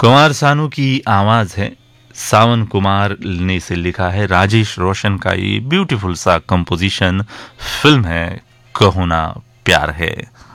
कुमार सानू की आवाज है, सावन कुमार ने इसे लिखा है, राजेश रोशन का ये ब्यूटीफुल सा कंपोजिशन, फिल्म है कहो ना प्यार है।